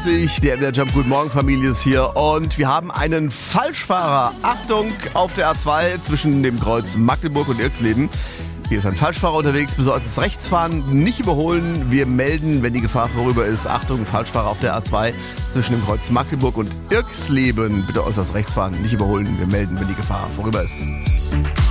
8.30 Uhr, der MDR Jump Guten Morgen Familie ist hier und wir haben einen Falschfahrer. Achtung, auf der A2 zwischen dem Kreuz Magdeburg und Irxleben. Hier ist ein Falschfahrer unterwegs, besonders Rechtsfahren nicht überholen. Wir melden, wenn die Gefahr vorüber ist. Achtung, Falschfahrer auf der A2 zwischen dem Kreuz Magdeburg und Irxleben. Bitte äußerst Rechtsfahren nicht überholen. Wir melden, wenn die Gefahr vorüber ist.